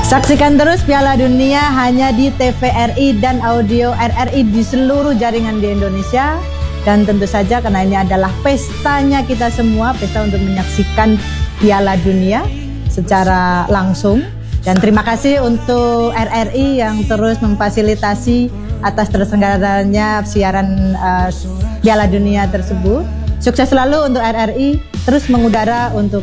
Saksikan terus Piala Dunia hanya di TVRI dan audio RRI di seluruh jaringan di Indonesia. Dan tentu saja karena ini adalah pestanya kita semua, pesta untuk menyaksikan Piala Dunia secara langsung. Dan terima kasih untuk RRI yang terus memfasilitasi atas terselenggaranya siaran Piala Dunia tersebut. Sukses selalu untuk RRI, terus mengudara untuk